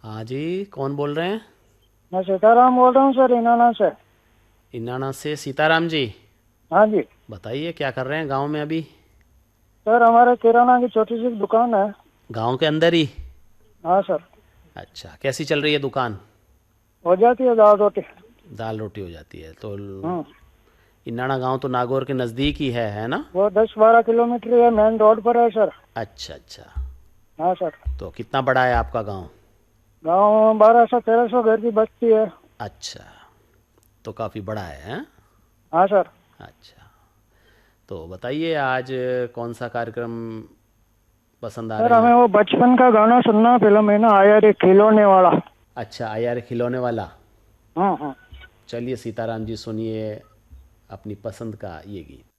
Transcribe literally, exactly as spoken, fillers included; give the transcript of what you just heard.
हाँ जी, कौन बोल रहे हैं? मैं सीताराम बोल रहा हूँ सर, इनाना से। इनाना से सीताराम जी। हाँ जी। बताइए क्या कर रहे हैं गांव में अभी? सर हमारे किराना की छोटी सी दुकान है। गांव के अंदर ही? हाँ सर। अच्छा, कैसी चल रही है दुकान? हो जाती है दाल रोटी। दाल रोटी हो जाती है तो। हम्म। इनाना गांव तो नागौर के नज़दीक ही है है ना? वो दस बारह किलोमीटर है, मेन रोड पर है सर। अच्छा अच्छा। हाँ सर। तो कितना बड़ा है आपका गांव? गाँव बारह सौ तेरह सौ घर की बस्ती है। अच्छा, तो काफ़ी बड़ा है हैं? हाँ सर। अच्छा, तो बताइए आज कौन सा कार्यक्रम पसंद आ सर रहे हैं हमें आप? वो बचपन का गाना सुनना फिल्म है ना, आया रे खिलौने वाला। अच्छा, आया रे खिलौने वाला। हाँ हाँ। चलिए सीताराम जी, सुनिए अपनी पसंद का ये गीत।